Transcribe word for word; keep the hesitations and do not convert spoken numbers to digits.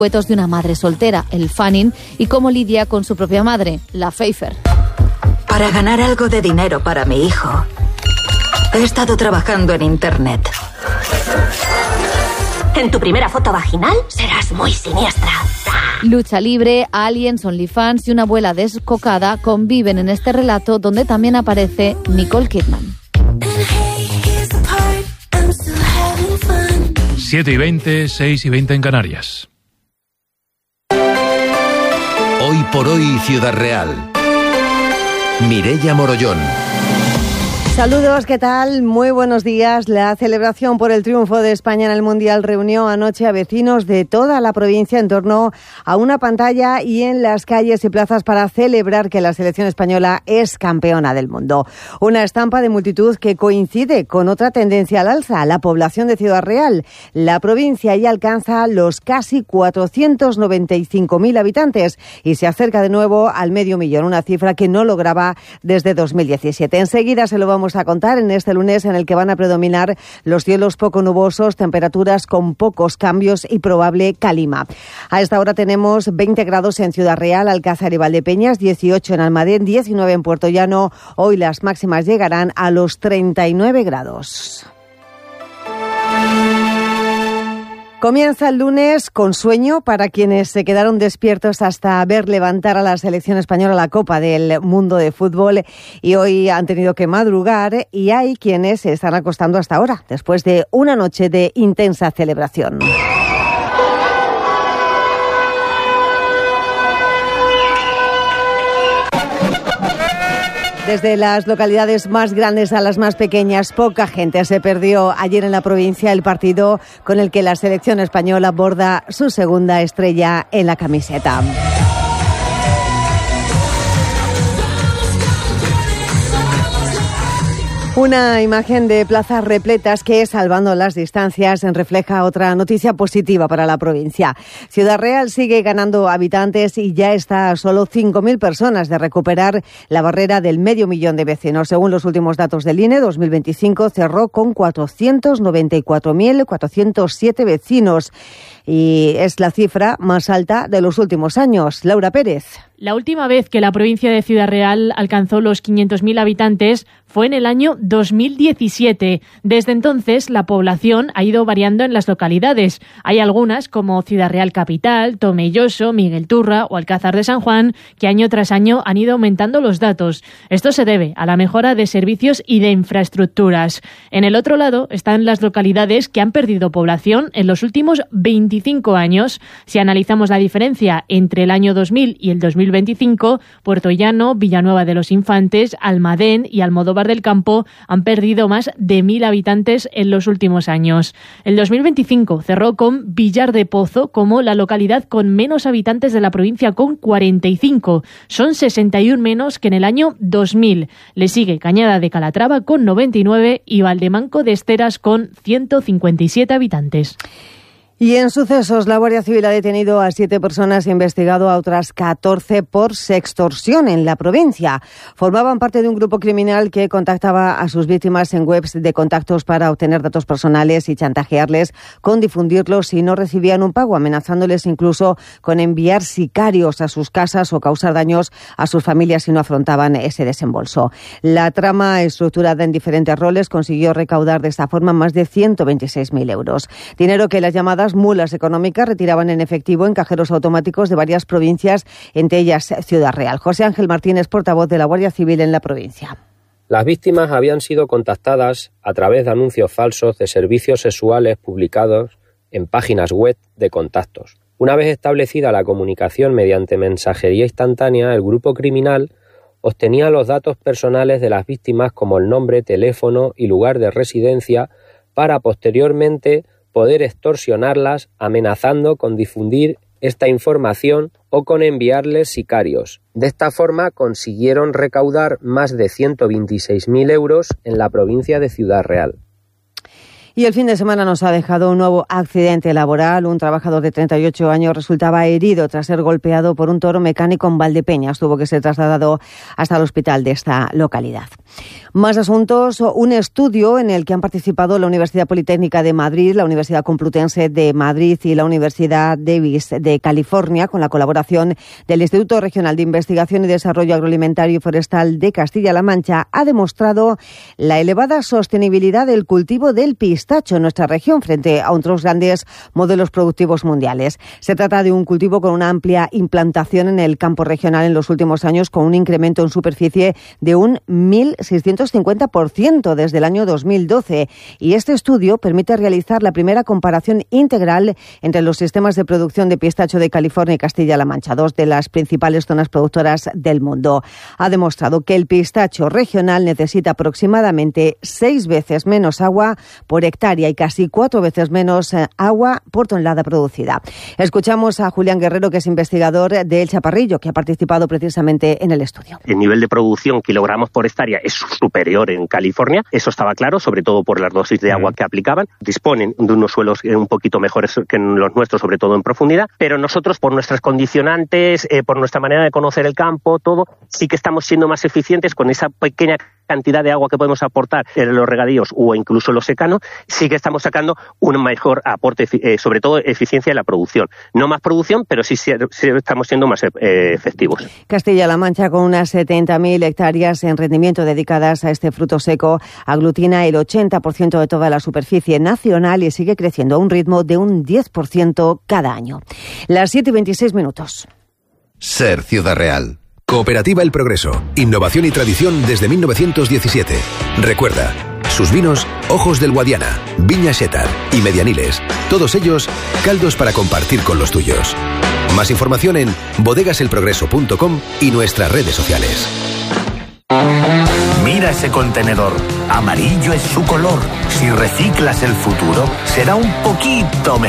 Cuentos de una madre soltera, el Fanning, y cómo lidia con su propia madre, la Pfeiffer. Para ganar algo de dinero para mi hijo, he estado trabajando en internet. En tu primera foto vaginal serás muy siniestra. Lucha libre, aliens, OnlyFans y una abuela descocada conviven en este relato donde también aparece Nicole Kidman. siete y veinte, seis y veinte en Canarias. Hoy por hoy, Ciudad Real. Mireia Morollón. Saludos, ¿qué tal? Muy buenos días. La celebración por el triunfo de España en el Mundial reunió anoche a vecinos de toda la provincia en torno a una pantalla y en las calles y plazas para celebrar que la selección española es campeona del mundo. Una estampa de multitud que coincide con otra tendencia al alza, la población de Ciudad Real. La provincia ya alcanza los casi cuatrocientos noventa y cinco mil habitantes y se acerca de nuevo al medio millón, una cifra que no lograba desde dos mil diecisiete. Enseguida se lo vamos a contar en este lunes en el que van a predominar los cielos poco nubosos, temperaturas con pocos cambios y probable calima. A esta hora tenemos veinte grados en Ciudad Real, Alcázar y Valdepeñas, dieciocho en Almadén, diecinueve en Puerto Llano. Hoy las máximas llegarán a los treinta y nueve grados. Comienza el lunes con sueño para quienes se quedaron despiertos hasta ver levantar a la selección española la Copa del Mundo de Fútbol y hoy han tenido que madrugar y hay quienes se están acostando hasta ahora, después de una noche de intensa celebración. Desde las localidades más grandes a las más pequeñas, poca gente se perdió ayer en la provincia el partido con el que la selección española borda su segunda estrella en la camiseta. Una imagen de plazas repletas que, salvando las distancias, refleja otra noticia positiva para la provincia. Ciudad Real sigue ganando habitantes y ya está a solo cinco mil personas de recuperar la barrera del medio millón de vecinos. Según los últimos datos del I N E, dos mil veinticinco cerró con cuatrocientos noventa y cuatro mil cuatrocientos siete vecinos y es la cifra más alta de los últimos años. Laura Pérez. La última vez que la provincia de Ciudad Real alcanzó los quinientos mil habitantes fue en el año dos mil diecisiete. Desde entonces, la población ha ido variando en las localidades. Hay algunas, como Ciudad Real Capital, Tomelloso, Miguel Turra o Alcázar de San Juan, que año tras año han ido aumentando los datos. Esto se debe a la mejora de servicios y de infraestructuras. En el otro lado están las localidades que han perdido población en los últimos veinticinco años. Si analizamos la diferencia entre el año dos mil y el dos mil veinticinco, Puerto Llano, Villanueva de los Infantes, Almadén y Almodóvar del Campo han perdido más de mil habitantes en los últimos años. El dos mil veinticinco cerró con Villar de Pozo como la localidad con menos habitantes de la provincia, con cuarenta y cinco. Son sesenta y uno menos que en el año dos mil. Le sigue Cañada de Calatrava con noventa y nueve y Valdemanco de Esteras con ciento cincuenta y siete habitantes. Y en sucesos, la Guardia Civil ha detenido a siete personas e investigado a otras catorce por sextorsión en la provincia. Formaban parte de un grupo criminal que contactaba a sus víctimas en webs de contactos para obtener datos personales y chantajearles con difundirlos si no recibían un pago, amenazándoles incluso con enviar sicarios a sus casas o causar daños a sus familias si no afrontaban ese desembolso. La trama, estructurada en diferentes roles, consiguió recaudar de esta forma más de ciento veintiséis mil euros. Dinero que las llamadas mulas económicas retiraban en efectivo en cajeros automáticos de varias provincias, entre ellas Ciudad Real. José Ángel Martínez, portavoz de la Guardia Civil en la provincia. Las víctimas habían sido contactadas a través de anuncios falsos de servicios sexuales publicados en páginas web de contactos. Una vez establecida la comunicación mediante mensajería instantánea, el grupo criminal obtenía los datos personales de las víctimas como el nombre, teléfono y lugar de residencia para posteriormente poder extorsionarlas amenazando con difundir esta información o con enviarles sicarios. De esta forma consiguieron recaudar más de ciento veintiséis mil euros en la provincia de Ciudad Real. Y el fin de semana nos ha dejado un nuevo accidente laboral. Un trabajador de treinta y ocho años resultaba herido tras ser golpeado por un toro mecánico en Valdepeñas. Tuvo que ser trasladado hasta el hospital de esta localidad. Más asuntos. Un estudio en el que han participado la Universidad Politécnica de Madrid, la Universidad Complutense de Madrid y la Universidad Davis de California, con la colaboración del Instituto Regional de Investigación y Desarrollo Agroalimentario y Forestal de Castilla-La Mancha, ha demostrado la elevada sostenibilidad del cultivo del pistacho en nuestra región frente a otros grandes modelos productivos mundiales. Se trata de un cultivo con una amplia implantación en el campo regional en los últimos años, con un incremento en superficie de un mil seiscientos cincuenta por ciento desde el año dos mil doce. Y este estudio permite realizar la primera comparación integral entre los sistemas de producción de pistacho de California y Castilla-La Mancha, dos de las principales zonas productoras del mundo. Ha demostrado que el pistacho regional necesita aproximadamente seis veces menos agua por hectárea y casi cuatro veces menos agua por tonelada producida. Escuchamos a Julián Guerrero, que es investigador de El Chaparrillo, que ha participado precisamente en el estudio. El nivel de producción kilogramos por hectárea es superior en California, eso estaba claro, sobre todo por las dosis de agua que aplicaban. Disponen de unos suelos un poquito mejores que los nuestros, sobre todo en profundidad, pero nosotros, por nuestras condicionantes, eh, por nuestra manera de conocer el campo, todo, sí que estamos siendo más eficientes con esa pequeña cantidad de agua que podemos aportar en los regadíos o incluso los secanos. Sí que estamos sacando un mejor aporte, eh, sobre todo eficiencia en la producción. No más producción, pero sí, sí, sí estamos siendo más eh, efectivos. Castilla-La Mancha, con unas setenta mil hectáreas en rendimiento dedicadas a este fruto seco, aglutina el ochenta por ciento de toda la superficie nacional y sigue creciendo a un ritmo de un diez por ciento cada año. Las siete y veintiséis minutos. Ser Ciudad Real. Cooperativa El Progreso. Innovación y tradición desde mil novecientos diecisiete. Recuerda, sus vinos, Ojos del Guadiana, Viña Xétar y Medianiles. Todos ellos, caldos para compartir con los tuyos. Más información en bodegas el progreso punto com y nuestras redes sociales. Mira ese contenedor. Amarillo es su color. Si reciclas el futuro, será un poquito mejor.